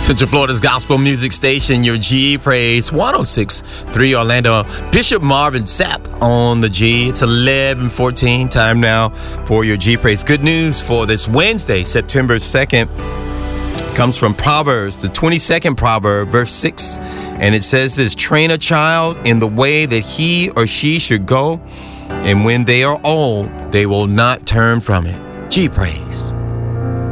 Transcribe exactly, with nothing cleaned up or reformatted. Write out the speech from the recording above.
Central Florida's gospel music station, your G Praise one oh six point three Orlando. Bishop Marvin Sapp on the G. It's eleven fourteen. Time now for your G Praise. Good news for this Wednesday, September second. Comes from Proverbs, the twenty-second proverb, verse six. And it says this: train a child in the way that he or she should go, and when they are old, they will not turn from it. G Praise.